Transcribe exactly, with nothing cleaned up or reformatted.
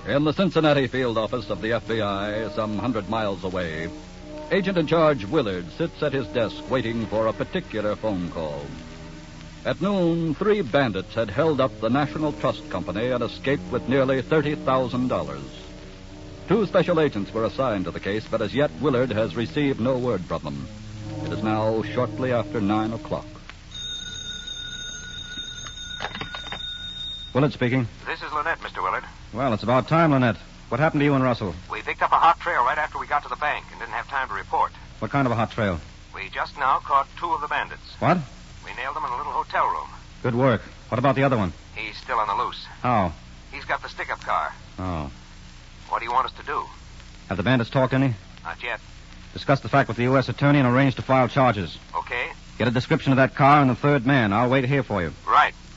In the Cincinnati field office of the F B I, some hundred miles away, Agent in Charge Willard sits at his desk waiting for a particular phone call. At noon, three bandits had held up the National Trust Company and escaped with nearly thirty thousand dollars. Two special agents were assigned to the case, but as yet Willard has received no word from them. It is now shortly after nine o'clock. Willard speaking. This is Lynette, Mister Willard. Well, it's about time, Lynette. What happened to you and Russell? We picked up a hot trail right after we got to the bank and didn't have time to report. What kind of a hot trail? We just now caught two of the bandits. What? We nailed them in a little hotel room. Good work. What about the other one? He's still on the loose. How? He's got the stick-up car. Oh. What do you want us to do? Have the bandits talked any? Not yet. Discuss the fact with the U S attorney and arrange to file charges. Okay. Get a description of that car and the third man. I'll wait here for you. Right.